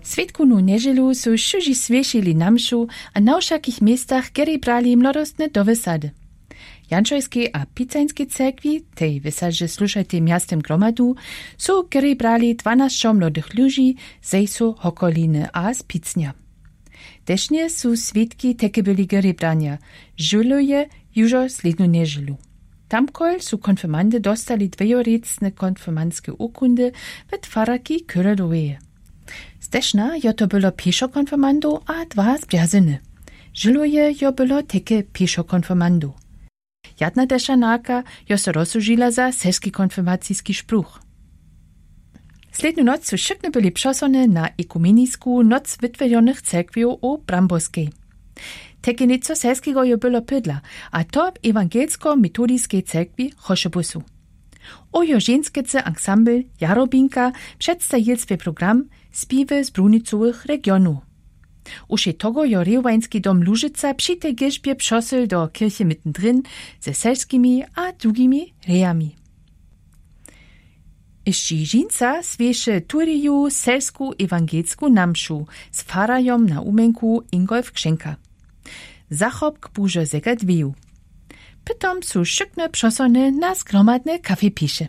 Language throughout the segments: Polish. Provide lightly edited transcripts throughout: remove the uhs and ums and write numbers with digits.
Světkunu neželu su šuži svěšili namšu a na všakých miestach keri brali mladostne do wysady. Jančojskiej a Picańskiej cerkwi, tej wysadzie slušajte miastem gromadu, su keri brali 12 młodych ludzi ze su hokoliny a z Picnia. Desznie su světki teke byli keri brania, žuluje južo slednu neželu. Tamkol su konfirmande dostali dvejoricne konfirmandske ukundy ved faraki Köredoweje. Zdešna jo to bylo pišo konfirmando a 2 zbjazyny. Žiluje jo bylo teke pišo konfirmando. Jedna dešanaka jo se rozsužila za selski konfirmacijski špruch. Slednu noc su šikne byli přosone na ekumenisku noc vytvejonych cerkvijo o Bramborskej. Teke nico selskiego jo bylo pydla, a to w ewangelsko-metodiskiej cerkwi Choszebusu. Ojo ženskece ensemble Jarobinka przedstawił swój program Spiwy z brunicowych regionów. Uše togo jo Rewański dom Lużyca przy tej gieżbie przosyl do kirche mittendrin ze selskimi a drugimi rejami. Išči žinca svieše turiju selsku ewangelsku namšu z farajom na umenku Ingolf Kšenka. Zachopk buže zega dviju. Pytom su szykne przosone na zgromadne kafepisze.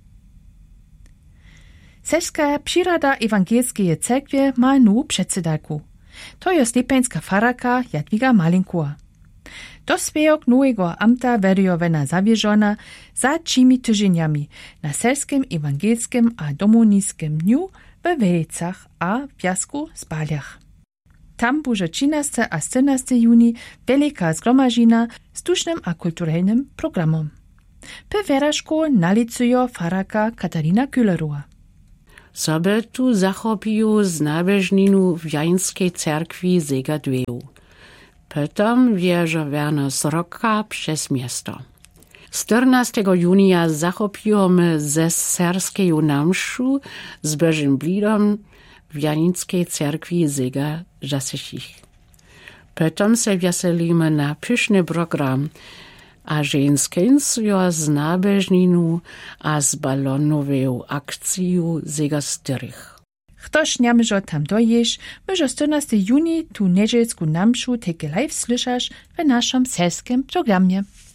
Selska przyrada ewangelskie cerkwie ma nu przedsedalku. To jest lepeńska faraka Jadwiga Malinkua. Do swojego nowego amta weriowena zawierzona za 3 tydzieniami na selskim ewangelskim a domoniskim dniu w Welicach a w Piasku Spaliach. Tam buże 13 a 14 juni wielka zgromažina z dušnym a kulturalnym programom. Pe werażku nalicujo faraka Katarina Küllerova. Sobe tu zachopiju znabežninu w Jańskiej cerkwi zega dweju. Potom wieżo werno sroka przez miasto. 14 junia zachopijemy ze serskeju namšu z Božim blidom w Janickiej cerkwi zega Jasechich. Potom se wieselimy na pyszny program, a ženskensujo z nabežninu a z balonoveju akciju zega Styrich. Ktoś niamžo tam doješ, myžo 14 juni tu nedzielsku namšu teke live slyšaš w naszym selskim programie.